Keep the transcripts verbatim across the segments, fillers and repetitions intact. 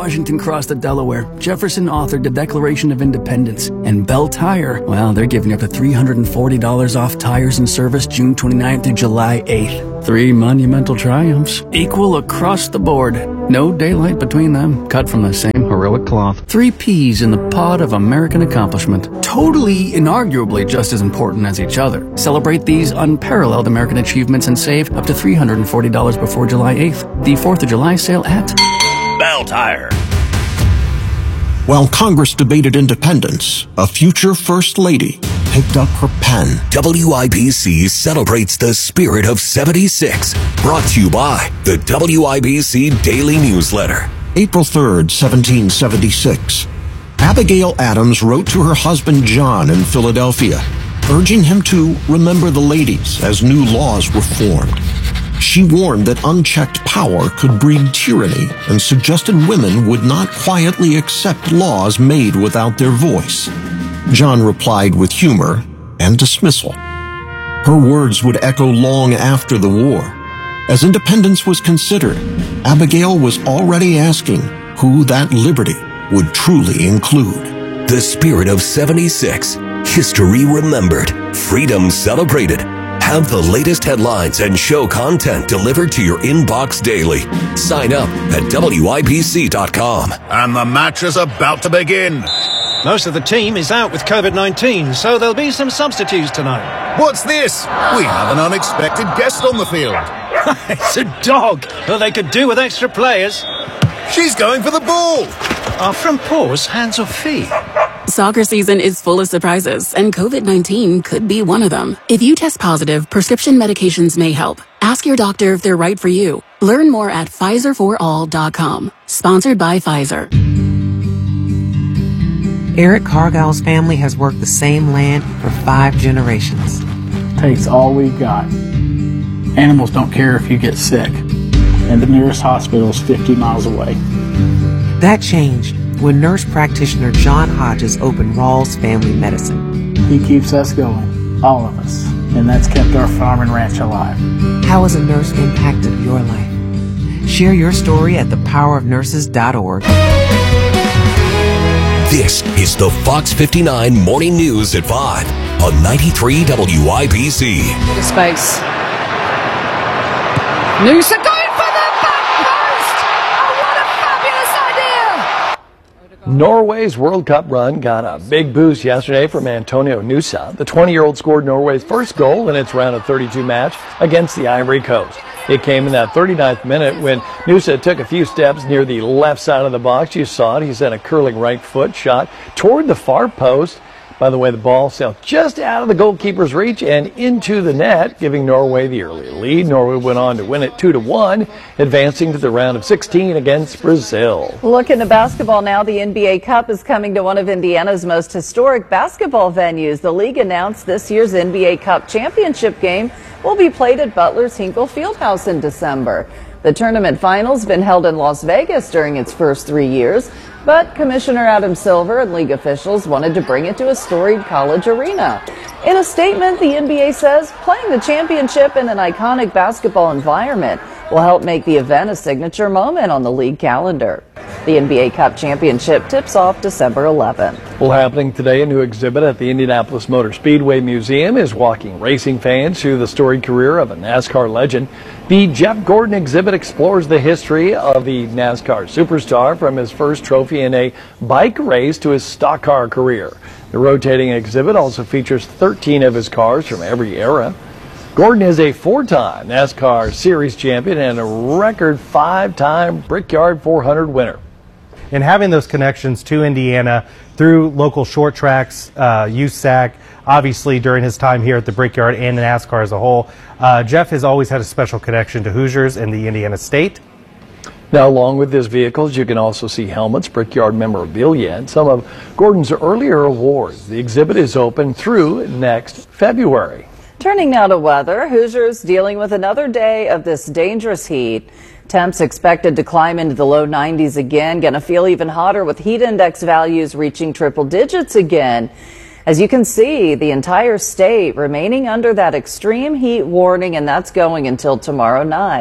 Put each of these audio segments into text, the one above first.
Washington crossed the Delaware, Jefferson authored the Declaration of Independence. And Bell Tire, well, they're giving up to three hundred forty dollars off tires and service June twenty-ninth through July eighth. Three monumental triumphs, equal across the board. No daylight between them, cut from the same heroic cloth. Three peas in the pod of American accomplishment. Totally, inarguably just as important as each other. Celebrate these unparalleled American achievements and save up to three hundred forty dollars before July eighth. The fourth of July sale at Bell Tire. While Congress debated independence, a future First Lady picked up her pen. W I B C celebrates the spirit of seventy-six. Brought to you by the W I B C Daily Newsletter. April third, seventeen seventy-six. Abigail Adams wrote to her husband John in Philadelphia, urging him to remember the ladies as new laws were formed. She warned that unchecked power could breed tyranny and suggested women would not quietly accept laws made without their voice. John replied with humor and dismissal. Her words would echo long after the war. As independence was considered, Abigail was already asking who that liberty would truly include. The spirit of seventy-six. History remembered. Freedom celebrated. Have the latest headlines and show content delivered to your inbox daily. Sign up at W I B C dot com. And the match is about to begin. Most of the team is out with COVID nineteen, so there'll be some substitutes tonight. What's this? We have an unexpected guest on the field. It's a dog. Well, they could do with extra players. She's going for the ball. Are from paws, hands or feet? Soccer season is full of surprises, and COVID nineteen could be one of them. If you test positive, prescription medications may help. Ask your doctor if they're right for you. Learn more at Pfizer for all dot com. Sponsored by Pfizer. Eric Cargill's family has worked the same land for five generations. Takes all we've got. Animals don't care if you get sick, and the nearest hospital is fifty miles away. That changed when nurse practitioner John Hodges opened Rawls Family Medicine. He keeps us going, all of us, and that's kept our farm and ranch alive. How has a nurse impacted your life? Share your story at the power of nurses dot org. This is the Fox fifty-nine Morning News at five on ninety-three W I B C. The space. Noosa going for the back post! Oh, what a fabulous idea! Norway's World Cup run got a big boost yesterday from Antonio Noosa. The twenty-year-old scored Norway's first goal in its round of thirty-two match against the Ivory Coast. It came in that thirty-ninth minute when Noosa took a few steps near the left side of the box. You saw it. He sent a curling right foot shot toward the far post. By the way, the ball sailed just out of the goalkeeper's reach and into the net, giving Norway the early lead. Norway went on to win it two to one, advancing to the round of sixteen against Brazil. Looking to basketball now, the N B A Cup is coming to one of Indiana's most historic basketball venues. The league announced this year's N B A Cup championship game will be played at Butler's Hinkle Fieldhouse in December. The tournament finals been held in Las Vegas during its first three years, but Commissioner Adam Silver and league officials wanted to bring it to a storied college arena. In a statement, the N B A says playing the championship in an iconic basketball environment will help make the event a signature moment on the league calendar. The N B A Cup championship tips off December eleventh. Well, happening today, a new exhibit at the Indianapolis Motor Speedway Museum is walking racing fans through the storied career of a NASCAR legend. The Jeff Gordon exhibit explores the history of the NASCAR superstar from his first trophy in a bike race to his stock car career. The rotating exhibit also features thirteen of his cars from every era. Gordon is a four-time NASCAR Series champion and a record five-time Brickyard four hundred winner. And having those connections to Indiana through local short tracks, uh, U S A C, obviously during his time here at the Brickyard and NASCAR as a whole, uh, Jeff has always had a special connection to Hoosiers and the Indiana State. Now, along with his vehicles, you can also see helmets, Brickyard memorabilia, and some of Gordon's earlier awards. The exhibit is open through next February. Turning now to weather, Hoosiers dealing with another day of this dangerous heat. Temps expected to climb into the low nineties again. Going to feel even hotter with heat index values reaching triple digits again. As you can see, the entire state remaining under that extreme heat warning, and that's going until tomorrow night.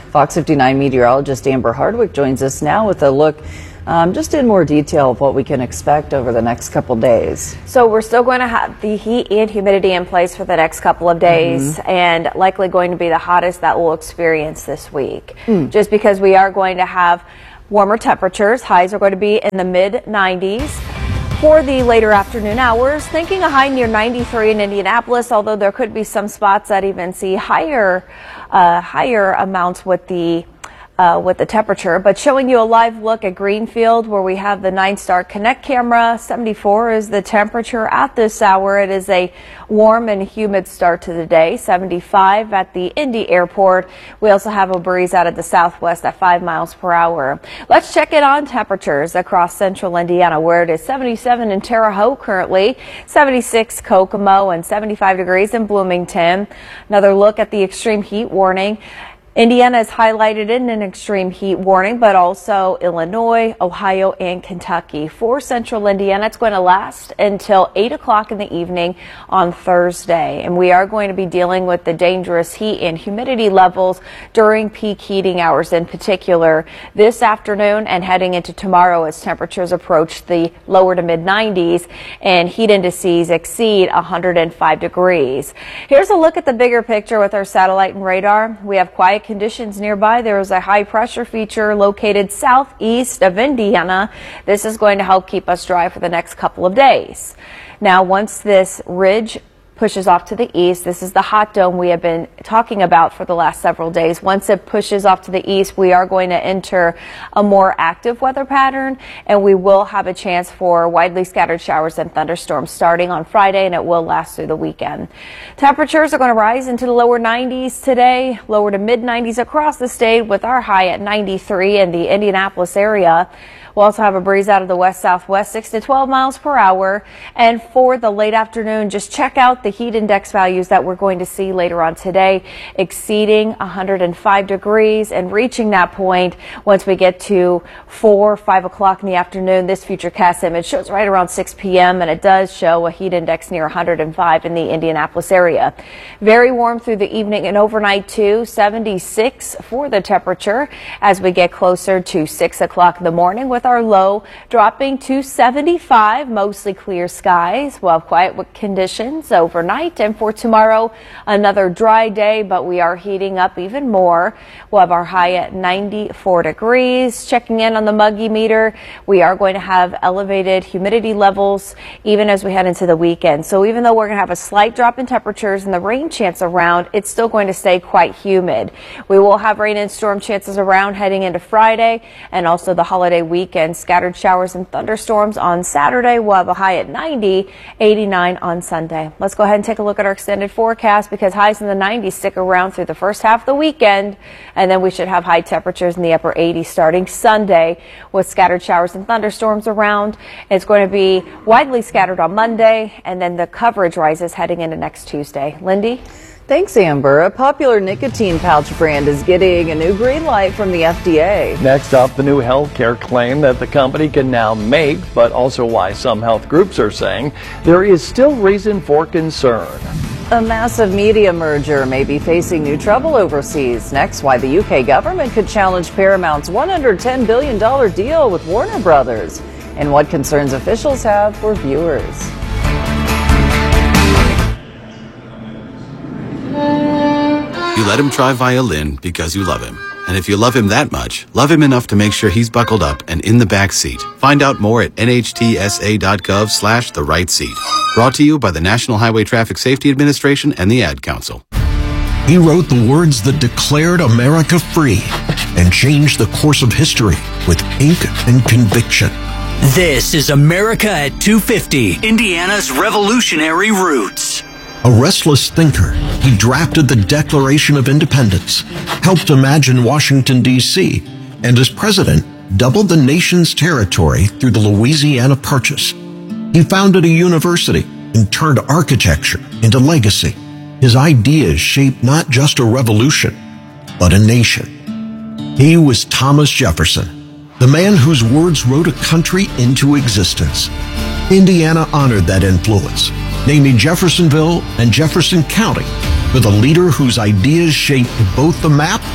Fox fifty-nine meteorologist Amber Hardwick joins us now with a look Um, just in more detail of what we can expect over the next couple days. So we're still going to have the heat and humidity in place for the next couple of days, mm-hmm. and likely going to be the hottest that we'll experience this week. Mm. Just because we are going to have warmer temperatures. Highs are going to be in the mid nineties. For the later afternoon hours, thinking a high near ninety-three in Indianapolis, although there could be some spots that even see higher, uh, higher amounts with the Uh, with the temperature, but showing you a live look at Greenfield where we have the Nine Star Connect camera. seventy-four is the temperature at this hour. It is a warm and humid start to the day. seventy-five at the Indy Airport. We also have a breeze out of the southwest at five miles per hour. Let's check in on temperatures across central Indiana, where it is seventy-seven in Terre Haute currently, seventy-six Kokomo, and seventy-five degrees in Bloomington. Another look at the extreme heat warning. Indiana is highlighted in an extreme heat warning, but also Illinois, Ohio, and Kentucky. For central Indiana, it's going to last until eight o'clock in the evening on Thursday. And we are going to be dealing with the dangerous heat and humidity levels during peak heating hours in particular this afternoon and heading into tomorrow as temperatures approach the lower to mid nineties and heat indices exceed one hundred five degrees. Here's a look at the bigger picture with our satellite and radar. We have quiet conditions nearby. There is a high pressure feature located southeast of Indiana. This is going to help keep us dry for the next couple of days. Now, once this ridge pushes off to the east, this is the hot dome we have been talking about for the last several days. Once it pushes off to the east, we are going to enter a more active weather pattern, and we will have a chance for widely scattered showers and thunderstorms starting on Friday, and it will last through the weekend. Temperatures are going to rise into the lower nineties today, lower to mid nineties across the state, with our high at ninety-three in the Indianapolis area. We'll also have a breeze out of the west-southwest, six to twelve miles per hour. And for the late afternoon, just check out the heat index values that we're going to see later on today, exceeding one hundred five degrees and reaching that point once we get to four, five o'clock in the afternoon. This Futurecast image shows right around six p m and it does show a heat index near one hundred five in the Indianapolis area. Very warm through the evening and overnight too, seventy-six for the temperature as we get closer to six o'clock in the morning, with our low dropping to seventy-five, mostly clear skies. We'll have quiet conditions overnight, and for tomorrow, another dry day, but we are heating up even more. We'll have our high at ninety-four degrees. Checking in on the Muggy meter, we are going to have elevated humidity levels even as we head into the weekend. So even though we're going to have a slight drop in temperatures and the rain chance around, it's still going to stay quite humid. We will have rain and storm chances around heading into Friday and also the holiday weekend. Scattered showers and thunderstorms on Saturday. We'll have a high at ninety, eighty-nine on Sunday. Let's go ahead and take a look at our extended forecast, because highs in the nineties stick around through the first half of the weekend, and then we should have high temperatures in the upper eighties starting Sunday with scattered showers and thunderstorms around. It's going to be widely scattered on Monday, and then the coverage rises heading into next Tuesday. Lindy? Thanks, Amber. A popular nicotine pouch brand is getting a new green light from the F D A. Next up, the new healthcare claim that the company can now make, but also why some health groups are saying there is still reason for concern. A massive media merger may be facing new trouble overseas. Next, why the U K government could challenge Paramount's one hundred ten billion dollars deal with Warner Brothers, and what concerns officials have for viewers. You let him try violin because you love him. And if you love him that much, love him enough to make sure he's buckled up and in the back seat. Find out more at nhtsa.gov slash the right seat. Brought to you by the National Highway Traffic Safety Administration and the Ad Council. He wrote the words that declared America free and changed the course of history with ink and conviction. This is America at two fifty, Indiana's revolutionary roots. A restless thinker, he drafted the Declaration of Independence, helped imagine Washington, D C, and as president, doubled the nation's territory through the Louisiana Purchase. He founded a university and turned architecture into legacy. His ideas shaped not just a revolution, but a nation. He was Thomas Jefferson, the man whose words wrote a country into existence. Indiana honored that influence, naming Jeffersonville and Jefferson County for the leader whose ideas shaped both the map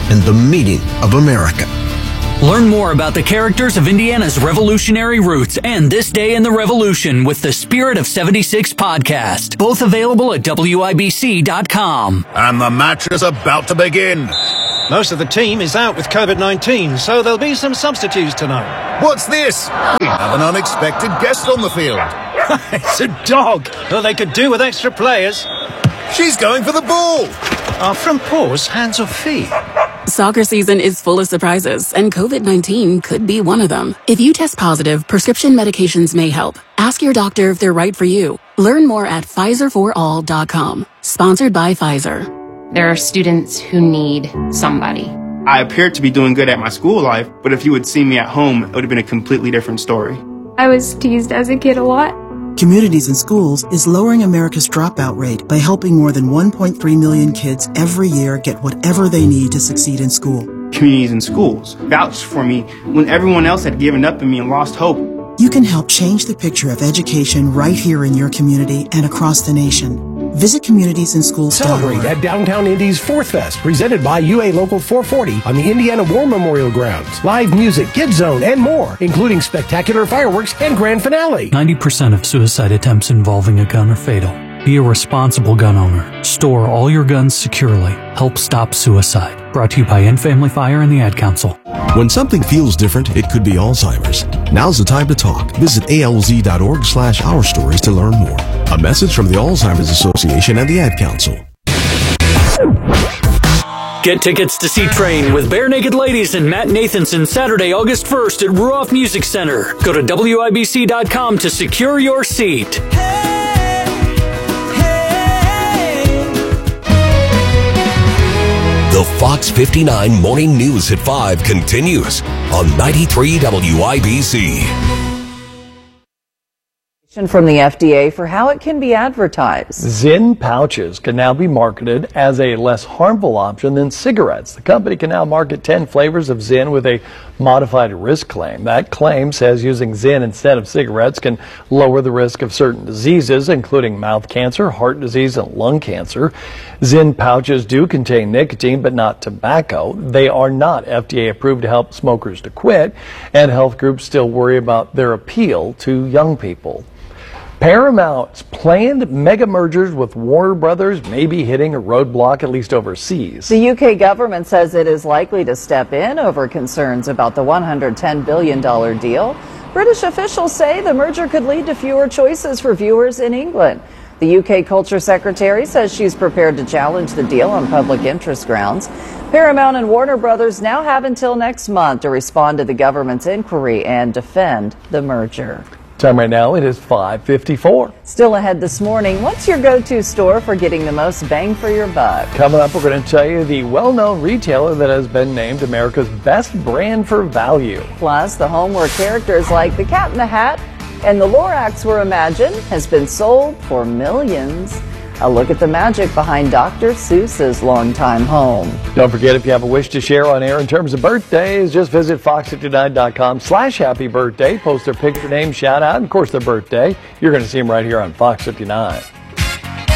and the meaning of America. Learn more about the characters of Indiana's revolutionary roots and This Day in the Revolution with the Spirit of seventy-six podcast. Both available at W I B C dot com. And the match is about to begin. Most of the team is out with COVID nineteen, so there'll be some substitutes tonight. What's this? We have an unexpected guest on the field. It's a dog. Well, they could do with extra players. She's going for the ball. Are from paws, hands or feet? Soccer season is full of surprises, and COVID nineteen could be one of them. If you test positive, prescription medications may help. Ask your doctor if they're right for you. Learn more at Pfizer for all dot com. Sponsored by Pfizer. There are students who need somebody. I appeared to be doing good at my school life, but if you had seen me at home, it would have been a completely different story. I was teased as a kid a lot. Communities in Schools is lowering America's dropout rate by helping more than one point three million kids every year get whatever they need to succeed in school. Communities in Schools vouched for me when everyone else had given up on me and lost hope. You can help change the picture of education right here in your community and across the nation. Visit communities in schools. Celebrate at Downtown Indy's Fourth Fest, presented by U A Local four forty on the Indiana War Memorial Grounds. Live music, Kids Zone, and more, including spectacular fireworks and grand finale. ninety percent of suicide attempts involving a gun are fatal. Be a responsible gun owner. Store all your guns securely. Help stop suicide. Brought to you by End Family Fire and the Ad Council. When something feels different, it could be Alzheimer's. Now's the time to talk. Visit A L Z dot org slash our stories to learn more. A message from the Alzheimer's Association and the Ad Council. Get tickets to see Train with Bare Naked Ladies and Matt Nathanson Saturday, August first at Ruoff Music Center. Go to W I B C dot com to secure your seat. The Fox fifty-nine Morning News at five continues on ninety-three W I B C. From the F D A for how it can be advertised. Zyn pouches can now be marketed as a less harmful option than cigarettes. The company can now market ten flavors of Zyn with a modified risk claim. That claim says using Zyn instead of cigarettes can lower the risk of certain diseases, including mouth cancer, heart disease, and lung cancer. Zyn pouches do contain nicotine, but not tobacco. They are not F D A approved to help smokers to quit, and health groups still worry about their appeal to young people. Paramount's planned mega mergers with Warner Brothers may be hitting a roadblock, at least overseas. The U K government says it is likely to step in over concerns about the one hundred ten billion dollars deal. British officials say the merger could lead to fewer choices for viewers in England. The U K Culture Secretary says she's prepared to challenge the deal on public interest grounds. Paramount and Warner Brothers now have until next month to respond to the government's inquiry and defend the merger. Time right now, it is five fifty-four. Still ahead this morning, what's your go-to store for getting the most bang for your buck? Coming up, we're going to tell you the well-known retailer that has been named America's best brand for value. Plus, the home where characters like the Cat in the Hat and the Lorax were imagined has been sold for millions. A look at the magic behind Doctor Seuss's longtime home. Don't forget, if you have a wish to share on air in terms of birthdays, just visit fox fifty-nine dot com slash happy birthday. Post their picture, name, shout out, and of course their birthday. You're going to see them right here on Fox fifty-nine.